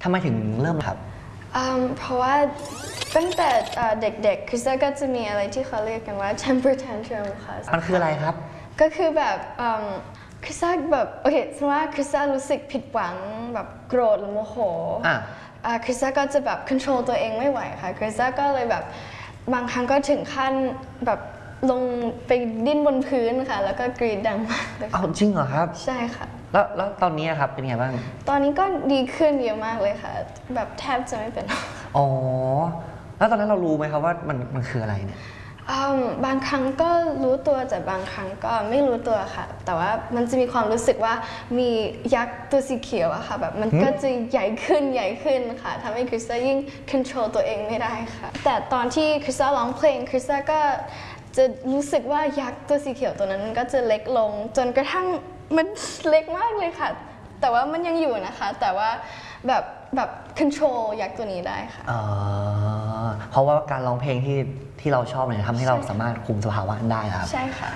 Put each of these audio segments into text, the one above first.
ทำไมถึงเริ่มครับเพราะว่าตั้งแต่เด็กๆคริสก็จะมีอะไรที่เขาเรียกกันว่า temper tantrum ค่ะมันคืออะไรครับก็คือแบบคริสแบบโอเคสมมติว่าคริสรู้สึกผิดหวังแบบโกรธหรือโมโหคริสก็จะแบบ control ตัวเองไม่ไหวค่ะคริสก็เลยแบบบางครั้งก็ถึงขั้นแบบลงไปดิ้นบนพื้นค่ะแล้วก็กรีดดังมากเลยอ้าวจริงเหรอครับใช่ค่ะแล้วตอนนี้ครับเป็นไงบ้างตอนนี้ก็ดีขึ้นเยอะมากเลยค่ะแบบแทบจะไม่เป็นอ๋อแล้วตอนนั้นเรารู้ไหมครับว่ามันคืออะไรเนี่ยบางครั้งก็รู้ตัวแต่บางครั้งก็ไม่รู้ตัวค่ะแต่ว่ามันจะมีความรู้สึกว่ามียักษ์ตัวสีเขียวอะค่ะแบบมันก็จะใหญ่ขึ้นค่ะทำให้คริสยิ่ง control ตัวเองไม่ได้ค่ะแต่ตอนที่คริสร้องเพลงคริสก็จะรู้สึกว่ายักษ์ตัวสีเขียวตัวนั้นก็จะเล็กลงจนกระทั่งมันเล็กมากเลยค่ะแต่ว่ามันยังอยู่นะคะแต่ว่าแบบ control ยักษ์ตัวนี้ได้ค่ะเพราะว่าการร้องเพลงที่เราชอบเนี่ยทำให้เราสามารถคุมสภาวะนั้นได้ครับใช่ค่ะ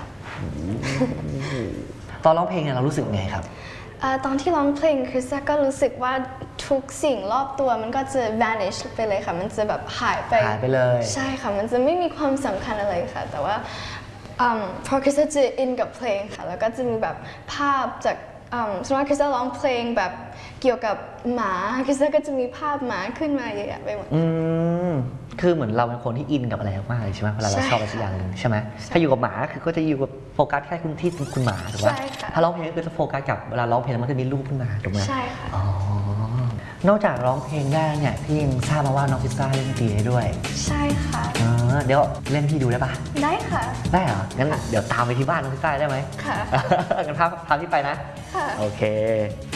ตอนร้องเพลงเนี่ยเรารู้สึกไงครับตอนที่ร้องเพลงคริสก็รู้สึกว่าทุกสิ่งรอบตัวมันก็จะ vanish ไปเลยค่ะมันจะแบบหายไปเลยใช่ค่ะมันจะไม่มีความสำคัญอะไรค่ะแต่ว่าพอคริสจะอินกับเพลงค่ะแล้วก็จะมีแบบภาพจากสมมติว่าคริสร้องเพลงแบบเกี่ยวกับหมาคริสก็จะมีภาพหมาขึ้นมาเยอะๆไปหมดคือเหมือนเราเป็นคนที่อินกับอะไรมากเลยใช่ไหมเวลาเราชอบอะไรสักอย่างหนึ่งใช่ไหมถ้าอยู่กับหมาคือก็จะอยู่กับโฟกัสแค่คุณหมาถูกไหมถ้าร้องเพลงก็คือจะโฟกัสกับเวลาร้องเพลงมันจะมีรูปขึ้นมาถูกไหมใช่ค่ะนอกจากร้องเพลงได้เนี่ยพี่ยังทราบมาว่าน้องพิซซ่าเล่นดนตรีได้ด้วยใช่ค่ะเดี๋ยวเล่นพี่ดูได้ปะได้ค่ะได้เหรองั้นเดี๋ยวตามไปที่บ้านน้องพิซซ่าได้ไหมค่ะงั้นพาพี่ไปนะค่ะโอเค